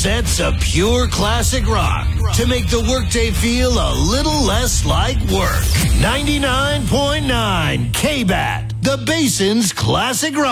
sets of pure classic rock to make the workday feel a little less like work. 99.9 KBAT, the Basin's Classic Rock.